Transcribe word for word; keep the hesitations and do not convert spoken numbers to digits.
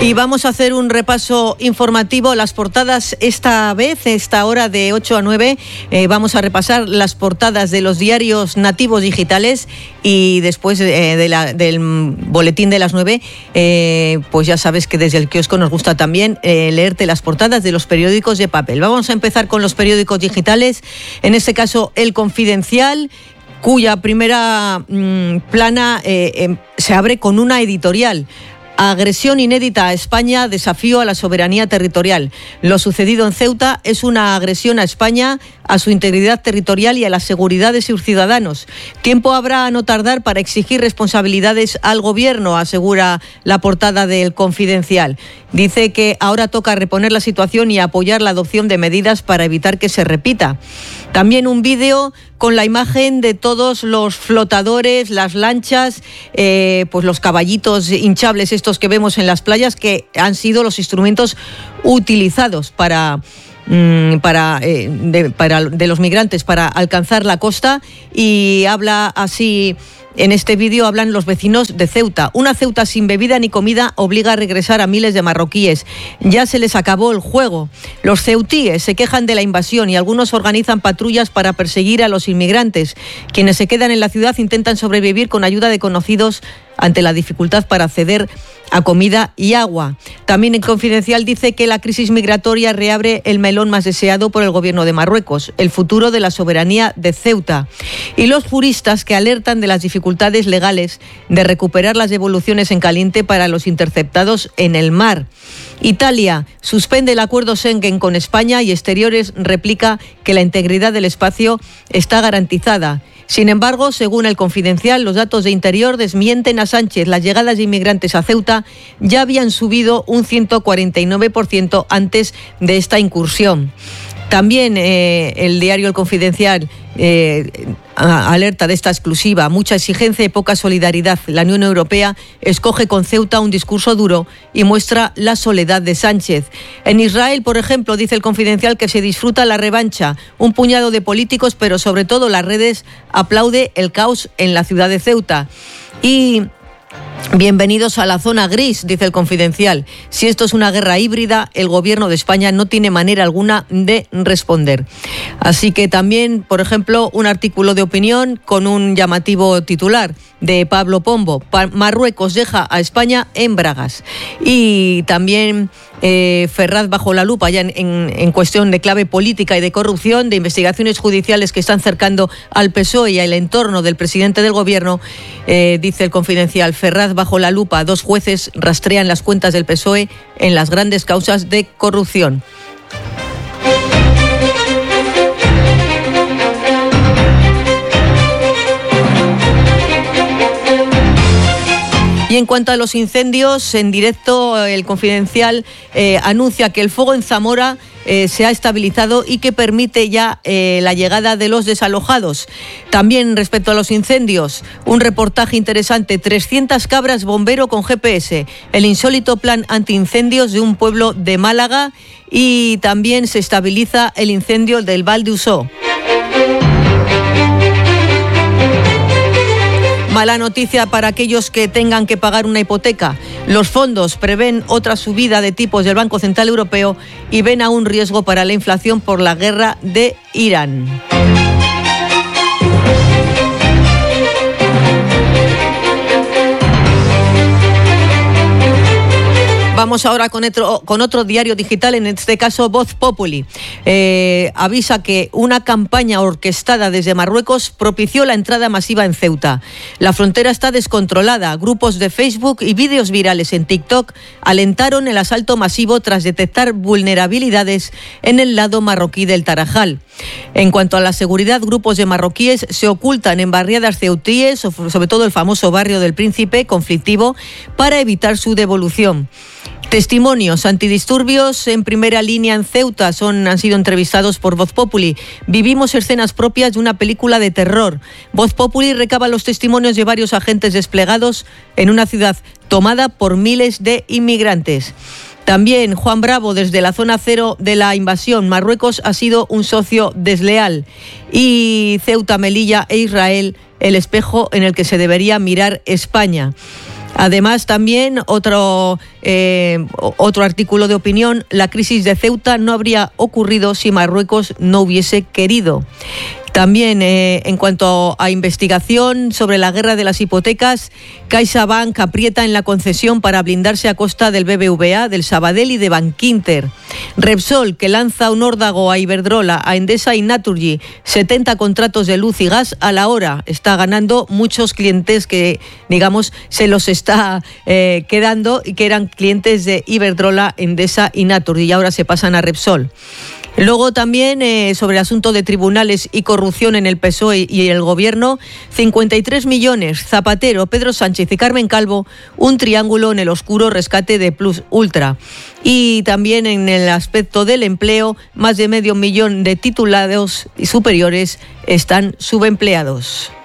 Y vamos a hacer un repaso informativo. Las portadas esta vez, esta hora de ocho a nueve, eh, vamos a repasar las portadas de los diarios nativos digitales y después eh, de la, del boletín de las nueve, eh, pues ya sabes que desde el kiosco nos gusta también eh, leerte las portadas de los periódicos de papel. Vamos a empezar con los periódicos digitales, en este caso El Confidencial, cuya primera mmm, plana eh, eh, se abre con una editorial. Agresión inédita a España, desafío a la soberanía territorial. Lo sucedido en Ceuta es una agresión a España, a su integridad territorial y a la seguridad de sus ciudadanos. Tiempo habrá a no tardar para exigir responsabilidades al gobierno, asegura la portada del Confidencial. Dice que ahora toca reponer la situación y apoyar la adopción de medidas para evitar que se repita. También un vídeo con la imagen de todos los flotadores, las lanchas, eh, pues los caballitos hinchables estos que vemos en las playas, que han sido los instrumentos utilizados para... Para, eh, de, para de los migrantes para alcanzar la costa, y habla así. En este vídeo hablan los vecinos de Ceuta. Una Ceuta sin bebida ni comida obliga a regresar a miles de marroquíes. Ya se les acabó el juego. Los ceutíes se quejan de la invasión y algunos organizan patrullas para perseguir a los inmigrantes. Quienes se quedan en la ciudad intentan sobrevivir con ayuda de conocidos ante la dificultad para acceder a comida y agua. También en Confidencial dice que la crisis migratoria reabre el melón más deseado por el gobierno de Marruecos, el futuro de la soberanía de Ceuta. Y los juristas que alertan de las dificultades legales de recuperar las devoluciones en caliente para los interceptados en el mar. Italia suspende el acuerdo Schengen con España y Exteriores replica que la integridad del espacio está garantizada. Sin embargo, según El Confidencial, los datos de Interior desmienten a Sánchez. Las llegadas de inmigrantes a Ceuta ya habían subido un ciento cuarenta y nueve por ciento antes de esta incursión. También eh, el diario El Confidencial eh, alerta de esta exclusiva. Mucha exigencia y poca solidaridad. La Unión Europea escoge con Ceuta un discurso duro y muestra la soledad de Sánchez. En Israel, por ejemplo, dice El Confidencial que se disfruta la revancha. Un puñado de políticos, pero sobre todo las redes, aplaude el caos en la ciudad de Ceuta. Y... bienvenidos a la zona gris, dice El Confidencial. Si esto es una guerra híbrida, el gobierno de España no tiene manera alguna de responder. Así que también, por ejemplo, un artículo de opinión con un llamativo titular de Pablo Pombo. Marruecos deja a España en bragas. Y también eh, Ferraz bajo la lupa, ya en, en, en cuestión de clave política y de corrupción, de investigaciones judiciales que están cercando al P S O E y al entorno del presidente del gobierno, eh, dice El Confidencial. Ferraz bajo la lupa, dos jueces rastrean las cuentas del P S O E en las grandes causas de corrupción. Y en cuanto a los incendios, en directo El Confidencial eh, anuncia que el fuego en Zamora eh, se ha estabilizado y que permite ya eh, la llegada de los desalojados. También respecto a los incendios, un reportaje interesante, trescientas cabras bombero con G P S, el insólito plan antiincendios de un pueblo de Málaga, y también se estabiliza el incendio del Val d'Usó. Mala noticia para aquellos que tengan que pagar una hipoteca. Los fondos prevén otra subida de tipos del Banco Central Europeo y ven a un riesgo para la inflación por la guerra de Irán. Vamos ahora con otro, con otro diario digital, en este caso Voz Populi. Eh, avisa que una campaña orquestada desde Marruecos propició la entrada masiva en Ceuta. La frontera está descontrolada. Grupos de Facebook y vídeos virales en TikTok alentaron el asalto masivo tras detectar vulnerabilidades en el lado marroquí del Tarajal. En cuanto a la seguridad, grupos de marroquíes se ocultan en barriadas ceutíes, sobre todo el famoso barrio del Príncipe, conflictivo, para evitar su devolución. Testimonios antidisturbios en primera línea en Ceuta son, han sido entrevistados por Voz Populi. Vivimos escenas propias de una película de terror. Voz Populi recaba los testimonios de varios agentes desplegados en una ciudad tomada por miles de inmigrantes. También Juan Bravo, desde la zona cero de la invasión, Marruecos ha sido un socio desleal. Y Ceuta, Melilla e Israel, el espejo en el que se debería mirar España. Además, también otro, eh, otro artículo de opinión: la crisis de Ceuta no habría ocurrido si Marruecos no hubiese querido. También, eh, en cuanto a investigación sobre la guerra de las hipotecas, CaixaBank aprieta en la concesión para blindarse a costa del B B V A, del Sabadell y de Bankinter. Repsol, que lanza un órdago a Iberdrola, a Endesa y Naturgy, setenta contratos de luz y gas a la hora. Está ganando muchos clientes que, digamos, se los está eh, quedando y que eran clientes de Iberdrola, Endesa y Naturgy, y ahora se pasan a Repsol. Luego también eh, sobre el asunto de tribunales y corrupción en el P S O E y el Gobierno, cincuenta y tres millones, Zapatero, Pedro Sánchez y Carmen Calvo, un triángulo en el oscuro rescate de Plus Ultra. Y también en el aspecto del empleo, más de medio millón de titulados y superiores están subempleados.